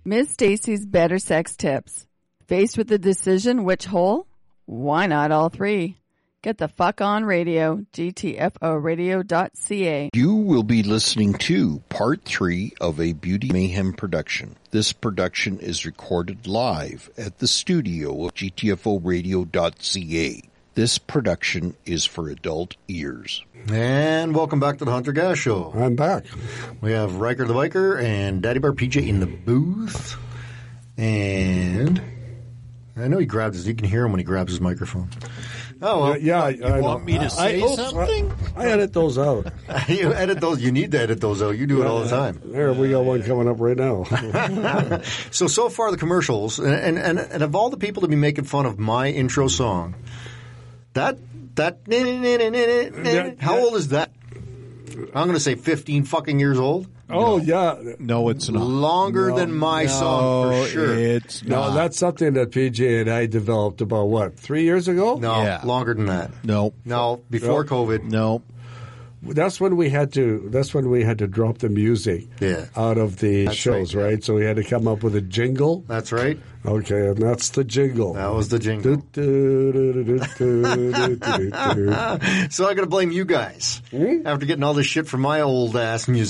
Miss Stacy's Better Sex Tips. Faced with the decision which hole? Why not all three? Get the fuck on radio, gtforadio.ca. You will be listening to Part 3 of a Beauty Mayhem production. This production is recorded live at the studio of gtforadio.ca. This production is for adult ears. And welcome back to the Hunter Gas Show. I'm back. We have Riker the Biker and Daddy Bar PJ in the booth. And I know he grabs his, you can hear him when he grabs his microphone. Oh, well. Yeah, you want me to say something? I edit those out. You edit those. You need to edit those out. You do it all the time. There, we got one coming up right now. So far the commercials, and of all the people to be making fun of my intro song, how old is that? I'm going to say 15 fucking years old. Oh, yeah. No, it's not. Longer than my song, for sure. It's not. No, that's something that PJ and I developed about, 3 years ago? No, Yeah. longer than that. No. No, before COVID. No. That's when we had to drop the music out of the shows, right? So we had to come up with a jingle. That's right. Okay, and that's the jingle. That was the jingle. So I got to blame you guys after getting all this shit from my old ass music.